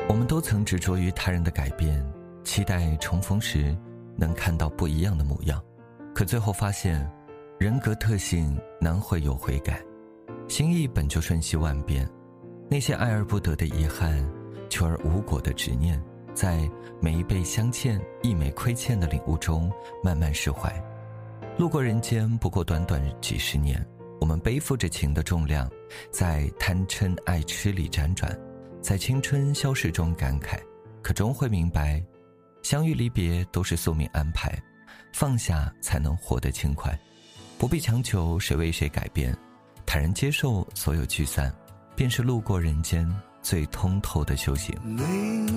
我们都曾执着于他人的改变，期待重逢时能看到不一样的模样，可最后发现人格特性难会有悔改，心意本就瞬息万变，那些爱而不得的遗憾，求而无果的执念，在每一倍相欠一枚亏欠的领悟中慢慢释怀。路过人间不过短短几十年，我们背负着情的重量，在贪嗔爱痴里辗转，在青春消逝中感慨，可终会明白，相遇离别都是宿命安排，放下才能活得轻快，不必强求谁为谁改变，坦然接受所有聚散，便是路过人间最通透的修行。